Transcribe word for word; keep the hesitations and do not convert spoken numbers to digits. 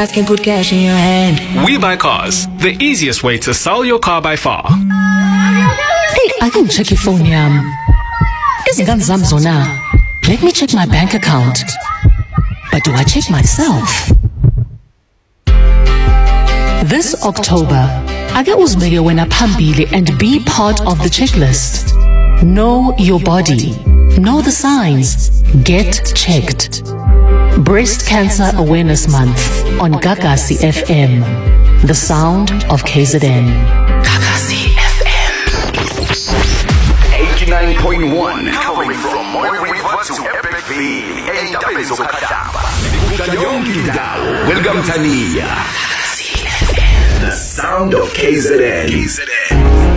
guys can put cash in your hand. We Buy Cars, the easiest way to sell your car by far. Hey, I can check your phone yam. Izingane zami zona. Let me check my bank account. But do I check myself? This October, ake uzibeke wena phambili and be part of the checklist. Know your body. Know the signs. Get checked. Breast Cancer Awareness Month on Gagasi F M. The sound of K Z N. Gagasi F M. eighty-nine point one, covering from Moyo River to Epicville. Endabeni zokhataba. Kuka yonke indawo. Welcome Tania. The sound of K Z N.